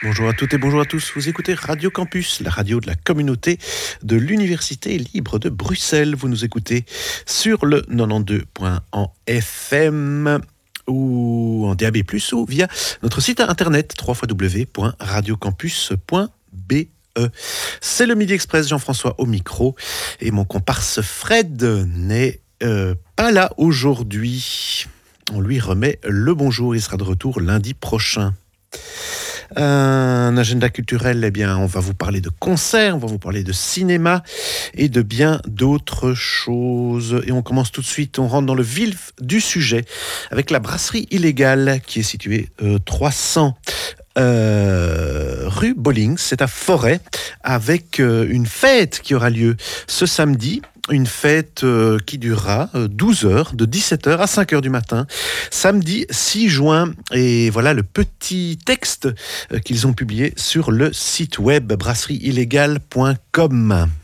Bonjour à toutes et bonjour à tous. Vous écoutez Radio Campus, la radio de la communauté de l'Université libre de Bruxelles. Vous nous écoutez sur le 92.1 en FM ou en DAB+, ou via notre site internet www.radiocampus.be. C'est le Midi Express, Jean-François au micro, et mon comparse Fred n'est pas là aujourd'hui. On lui remet le bonjour, il sera de retour lundi prochain. Un agenda culturel, eh bien, on va vous parler de concerts, on va vous parler de cinéma et de bien d'autres choses. Et on commence tout de suite, on rentre dans le vif du sujet avec la brasserie illégale qui est située 300 rue Bolling, c'est à Forêt, avec une fête qui aura lieu ce samedi. Une fête qui durera 12 heures, de 17h à 5h du matin, samedi 6 juin. Et voilà le petit texte qu'ils ont publié sur le site web brasserieillégale.com.